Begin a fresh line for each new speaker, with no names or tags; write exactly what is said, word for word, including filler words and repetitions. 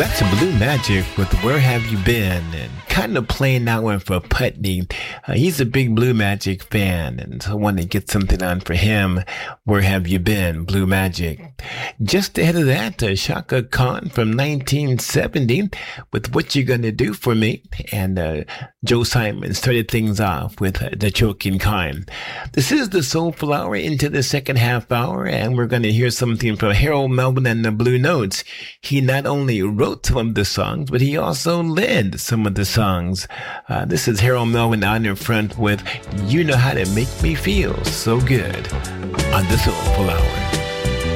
That's Blue Magic with Where Have You Been? And kind of playing that one for Putney. Uh, he's a big Blue Magic fan, and so I want to get something on for him. Where Have You Been? Blue Magic. Just ahead of that, uh, Shaka Khan from nineteen seventy with What You Gonna Do For Me? And uh, Joe Simon started things off with uh, The Choking Kind. This is the Soulful Hour into the second half hour, and we're going to hear something from Harold Melvin and the Blue Notes. He not only wrote some of the songs, but he also led some of the songs. Uh, this is Harold Melvin out in front with You Know How to Make Me Feel So Good on the Soulful Hour.